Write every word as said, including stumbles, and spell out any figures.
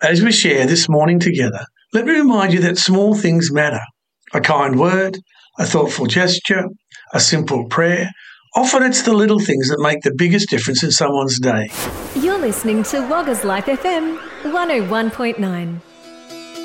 As we share this morning together, let me remind you that small things matter. A kind word, a thoughtful gesture, a simple prayer. Often it's the little things that make the biggest difference in someone's day. You're listening to Wagga's Life F M one oh one point nine.